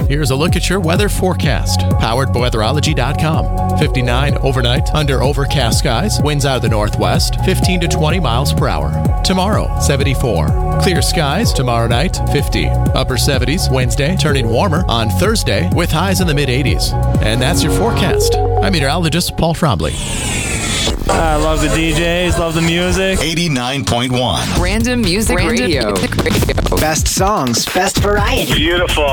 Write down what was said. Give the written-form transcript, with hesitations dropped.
Here's a look at your weather forecast. Powered by weatherology.com. 59 overnight under overcast skies. Winds out of the northwest, 15 to 20 miles per hour. Tomorrow, 74. Clear skies tomorrow night, 50. Upper 70s Wednesday, turning warmer on Thursday with highs in the mid-80s. And that's your forecast. I'm meteorologist Paul Trombley. I love the DJs, love the music. 89.1. Random Music Radio. Best songs, best variety. Beautiful.